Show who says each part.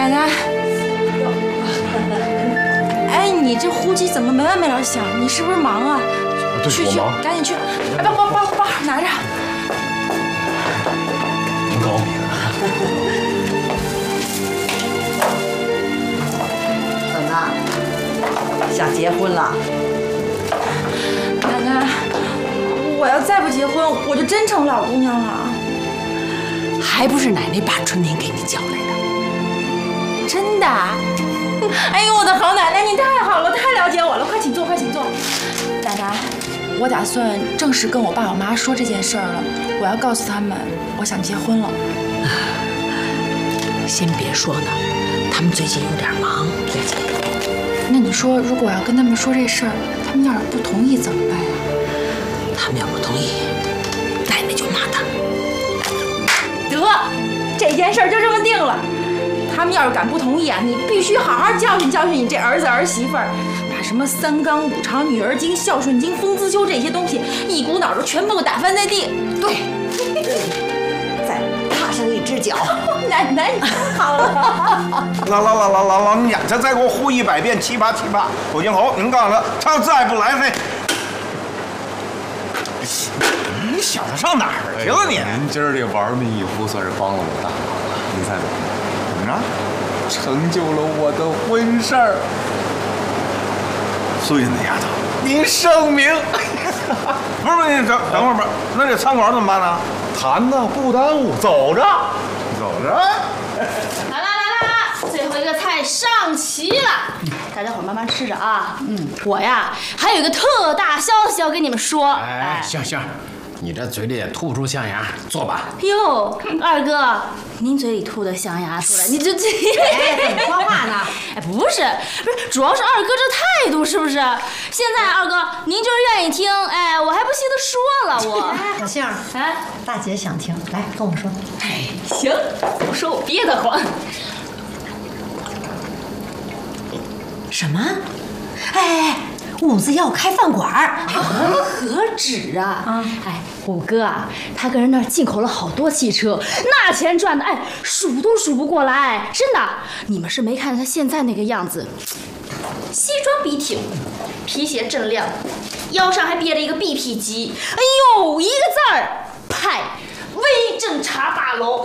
Speaker 1: 奶奶，哎，你这呼机怎么没完没了响？你是不是忙啊？
Speaker 2: 对，
Speaker 1: 去，赶紧去！哎，包拿着。
Speaker 2: 您高明。
Speaker 3: 怎么想结婚了？
Speaker 1: 奶奶，我要再不结婚，我就真成老姑娘了。
Speaker 4: 还不是奶奶把春天给你叫来的。
Speaker 1: 真的？哎呦，我的好奶奶，你太好了，太了解我了！快请坐，快请坐。奶奶，我打算正式跟我爸我妈说这件事儿了。我要告诉他们，我想结婚了。
Speaker 4: 先别说呢，他们最近有点忙。最近，
Speaker 1: 那你说，如果我要跟他们说这事儿，他们要是不同意怎么办呀？
Speaker 4: 他们要不同意，奶奶就骂他。
Speaker 1: 得，这件事儿就这么定了。他们要是敢不同意啊，你必须好好教训教训你这儿子儿媳妇儿，把什么三纲五常、女儿经、孝顺经、风姿秋这些东西一股脑的全部打翻在地。
Speaker 3: 对，再踏上一只脚。
Speaker 1: 奶奶，你好了。
Speaker 5: 老娘这再给我呼100遍七八，我姓侯，您告诉他再不来费。你小子上哪儿去了你？
Speaker 2: 您今儿这玩命一呼，算是帮了我大忙了。您猜怎么着？成就了我的婚事儿。
Speaker 5: 苏云那丫头，
Speaker 2: 您圣明。
Speaker 5: 不是你等会儿吧，那这餐馆怎么办呢？
Speaker 2: 谈呢，不耽误，走着。
Speaker 6: 来，最后一个菜上齐了，大家伙慢慢吃着啊。我呀还有一个特大消息要跟你们说。
Speaker 7: 哎，行，你这嘴里也吐不出象牙，坐吧。
Speaker 6: 哟，二哥，您嘴里吐的象牙出来，你这
Speaker 3: 哎，怎么说话呢？
Speaker 6: 哎，不是，主要是二哥这态度是不是？现在二哥您就是愿意听，哎，我还不稀得说了我。
Speaker 3: 小杏儿，
Speaker 6: 哎，
Speaker 3: 大姐想听，来跟我说。
Speaker 6: 哎，行，我说我憋得慌。
Speaker 3: 什么？哎，五子要开饭馆儿，
Speaker 6: 何止啊！哎，虎哥啊，他跟人那儿进口了好多汽车，那钱赚的，哎，数都数不过来，真的。你们是没看他现在那个样子，西装笔挺，皮鞋锃亮，腰上还别了一个 BP 机，哎呦，一个字儿派，威震茶大楼。